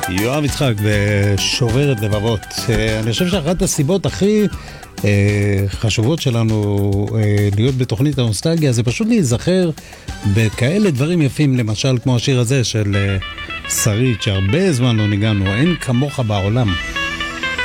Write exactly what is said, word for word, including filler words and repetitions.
יואב יצחק ושוברת לבבות. אני חושב שאחת הסיבות הכי חשובות שלנו להיות בתוכנית הנוסטלגיה זה פשוט להיזכר בכאלה דברים יפים, למשל כמו השיר הזה של שרית שהרבה זמן לא ניגענו, אין כמוך בעולם.